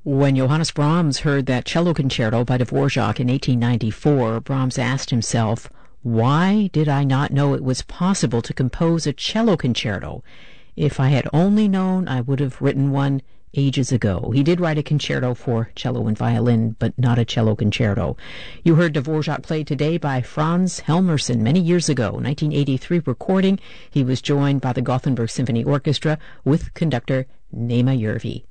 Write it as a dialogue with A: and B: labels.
A: When Johannes Brahms heard that cello concerto by Dvorak in 1894, Brahms asked himself, "Why did I not know it was possible to compose a cello concerto? If I had only known, I would have written one ages ago." He did write a concerto for cello and violin, but not a cello concerto. You heard Dvorak played today by Franz Helmerson many years ago, 1983 recording. He was joined by the Gothenburg Symphony Orchestra with conductor Nema Järvi.